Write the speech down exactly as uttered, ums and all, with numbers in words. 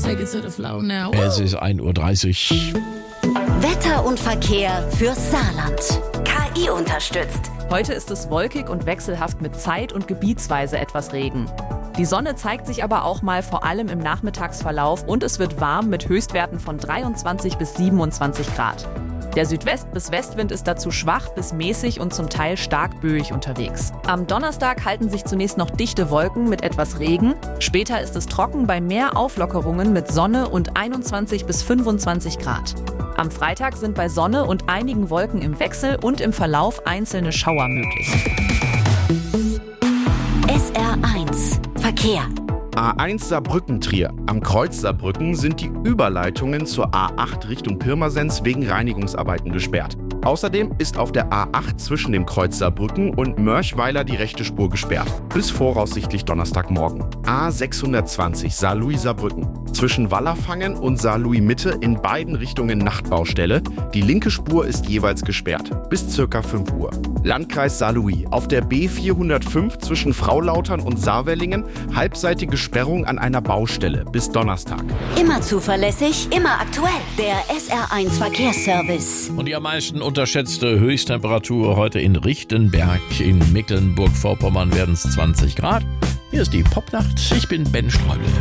Take it to the floor now. Es ist ein Uhr dreißig. Wetter und Verkehr fürs Saarland. K I unterstützt. Heute ist es wolkig und wechselhaft mit zeit- und gebietsweise etwas Regen. Die Sonne zeigt sich aber auch mal vor allem im Nachmittagsverlauf und es wird warm mit Höchstwerten von dreiundzwanzig bis siebenundzwanzig Grad. Der Südwest- bis Westwind ist dazu schwach bis mäßig und zum Teil stark böig unterwegs. Am Donnerstag halten sich zunächst noch dichte Wolken mit etwas Regen. Später ist es trocken bei mehr Auflockerungen mit Sonne und einundzwanzig bis fünfundzwanzig Grad. Am Freitag sind bei Sonne und einigen Wolken im Wechsel und im Verlauf einzelne Schauer möglich. S R eins Verkehr. A eins Saarbrücken-Trier. Am Kreuz Saarbrücken sind die Überleitungen zur A acht Richtung Pirmasens wegen Reinigungsarbeiten gesperrt. Außerdem ist auf der A acht zwischen dem Kreuz Saarbrücken und Mörchweiler die rechte Spur gesperrt. Bis voraussichtlich Donnerstagmorgen. A sechshundertzwanzig Saarlouis-Saarbrücken. Zwischen Wallerfangen und Saarlouis-Mitte in beiden Richtungen Nachtbaustelle. Die linke Spur ist jeweils gesperrt. Bis circa fünf Uhr. Landkreis Saarlouis. Auf der B vierhundertfünf zwischen Fraulautern und Saarwellingen halbseitige Sperrung an einer Baustelle. Bis Donnerstag. Immer zuverlässig, immer aktuell. Der S R eins Verkehrsservice. Und die am meisten unterschätzte Höchsttemperatur heute in Richtenberg in Mecklenburg-Vorpommern werden es zwanzig Grad. Hier ist die Popnacht. Ich bin Ben Streubel.